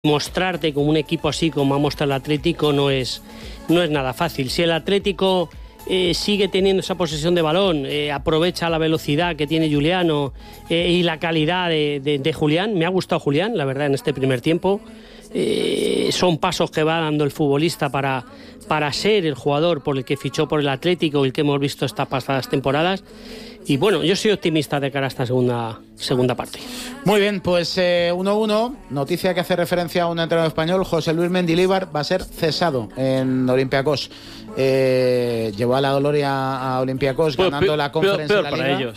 Mostrarte como un equipo así como ha mostrado el Atlético no es nada fácil. Si el Atlético sigue teniendo esa posesión de balón, aprovecha la velocidad que tiene Juliano y la calidad de Julián, me ha gustado Julián, la verdad, en este primer tiempo. Son pasos que va dando el futbolista para ser el jugador por el que fichó por el Atlético y el que hemos visto estas pasadas temporadas. Y bueno, yo soy optimista de cara a esta segunda parte. Muy bien, pues 1-1. Noticia que hace referencia a un entrenador español. José Luis Mendilibar va a ser cesado en Olympiacos. Llevó a la gloria a Olympiacos ganando la Conference de la Liga. Para ellos.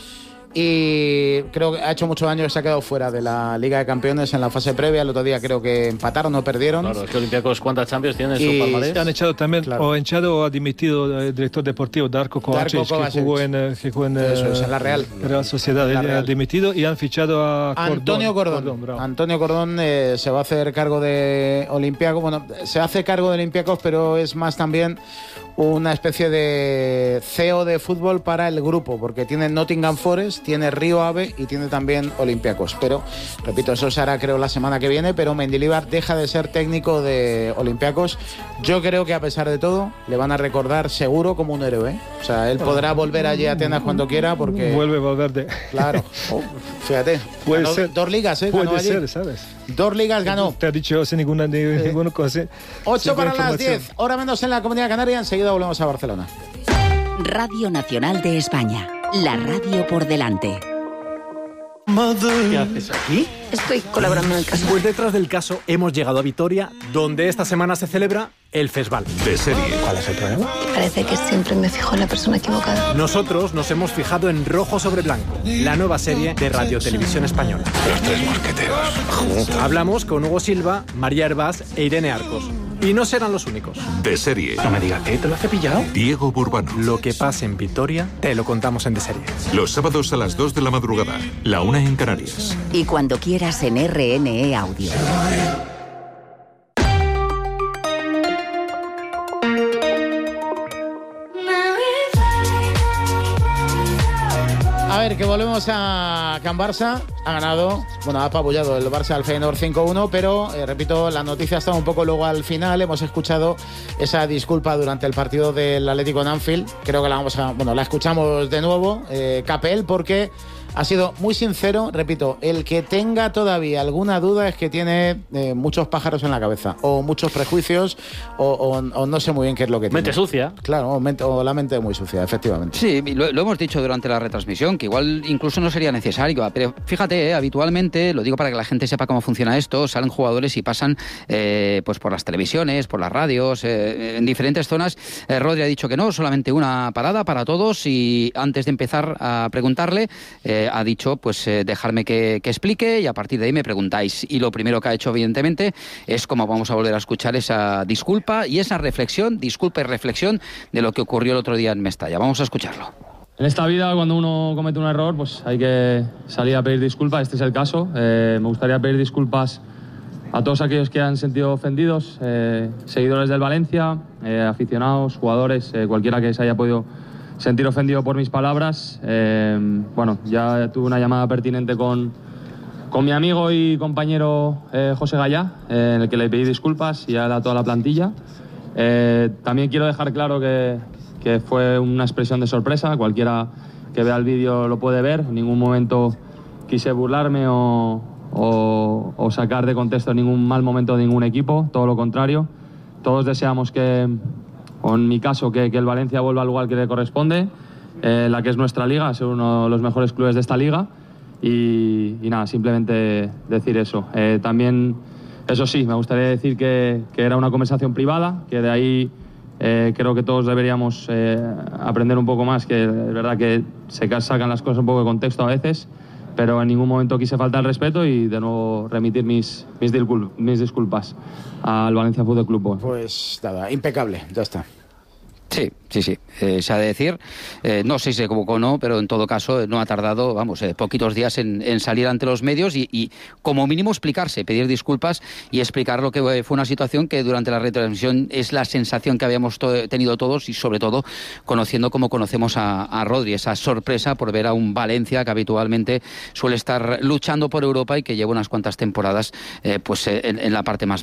Y creo que ha hecho muchos años que se ha quedado fuera de la Liga de Campeones en la fase previa. El otro día creo que empataron o perdieron. Claro, es que Olympiacos, ¿cuántas Champions tiene en su palmarés? Han echado también, claro. O echado o dimitido el director deportivo Darko Kovacic, que jugó en la Real Sociedad. Ha dimitido y han fichado a Antonio Cordón. Antonio Cordón se va a hacer cargo de Olympiacos. Bueno, se hace cargo de Olympiacos, pero es más también una especie de CEO de fútbol para el grupo, porque tiene Nottingham Forest, tiene Río Ave y tiene también Olympiacos. Pero, repito, eso se hará creo la semana que viene, pero Mendilibar deja de ser técnico de Olympiacos. Yo creo que a pesar de todo le van a recordar seguro como un héroe, ¿eh? O sea, él podrá volver allí a Atenas cuando quiera, porque... Vuelve a volver de... Claro, fíjate. Puede ser. 2 ligas, ¿eh? Puede ser, ¿sabes? 2 ligas ganó. Te ha dicho sin ninguna cosa. 8 para las 10, hora menos en la Comunidad Canaria. Enseguida volvemos a Barcelona. Radio Nacional de España, la radio por delante. ¿Qué haces aquí? Estoy colaborando en el caso. Pues detrás del caso hemos llegado a Vitoria, donde esta semana se celebra el Festival. De serie. ¿Cuál es el problema? Parece que siempre me fijo en la persona equivocada. Nosotros nos hemos fijado en Rojo sobre Blanco, la nueva serie de Radio Televisión Española. Los 3 mosqueteros. Juntos. Hablamos con Hugo Silva, María Hervás e Irene Arcos. Y no serán los únicos. De serie. No me digas que te lo has cepillado. Diego Burbano. Lo que pasa en Vitoria, te lo contamos en De Serie. Los sábados a las 2 de la madrugada, la 1 en Canarias. Y cuando quieras en RNE Audio. A ver, que volvemos a Can Barça. Ha ganado, bueno, ha apabullado el Barça al Feyenoord 5-1, pero, repito, la noticia está un poco luego al final. Hemos escuchado esa disculpa durante el partido del Atlético en Anfield. Creo que la escuchamos de nuevo. Capel, porque ha sido muy sincero. Repito, el que tenga todavía alguna duda es que tiene muchos pájaros en la cabeza, o muchos prejuicios, o no sé muy bien qué es lo que tiene. Mente sucia. Claro, o la mente muy sucia, efectivamente. Sí, lo hemos dicho durante la retransmisión, que igual incluso no sería necesario, pero fíjate, habitualmente, lo digo para que la gente sepa cómo funciona esto, salen jugadores y pasan pues por las televisiones, por las radios, en diferentes zonas. Rodri ha dicho que no, solamente una parada para todos, y antes de empezar a preguntarle, ha dicho, pues dejarme que explique, y a partir de ahí me preguntáis. Y lo primero que ha hecho, evidentemente, es como vamos a volver a escuchar esa disculpa y esa reflexión, disculpa y reflexión de lo que ocurrió el otro día en Mestalla. Vamos a escucharlo. En esta vida, cuando uno comete un error, pues hay que salir a pedir disculpas. Este es el caso. Me gustaría pedir disculpas a todos aquellos que han sentido ofendidos, seguidores del Valencia, aficionados, jugadores, cualquiera que se haya podido sentir ofendido por mis palabras. Bueno, ya tuve una llamada pertinente con mi amigo y compañero José Gallá, en el que le pedí disculpas, y a toda la plantilla. También quiero dejar claro que fue una expresión de sorpresa. Cualquiera que vea el vídeo lo puede ver. En ningún momento quise burlarme o sacar de contexto ningún mal momento de ningún equipo, todo lo contrario. Todos deseamos que, o en mi caso, que el Valencia vuelva al lugar que le corresponde, la que es nuestra liga, ser uno de los mejores clubes de esta liga, y nada, simplemente decir eso. También, eso sí, me gustaría decir que era una conversación privada, que de ahí creo que todos deberíamos aprender un poco más, que es verdad que se sacan las cosas un poco de contexto a veces, pero en ningún momento quise faltar el respeto, y de nuevo remitir mis disculpas al Valencia Fútbol Club. Pues nada, impecable, ya está. Sí. Se ha de decir, no sé si se equivocó o no, pero en todo caso no ha tardado, poquitos días en salir ante los medios y como mínimo explicarse, pedir disculpas y explicar lo que fue una situación que durante la retransmisión es la sensación que habíamos tenido todos y sobre todo conociendo como conocemos a Rodri, esa sorpresa por ver a un Valencia que habitualmente suele estar luchando por Europa y que lleva unas cuantas temporadas en la parte más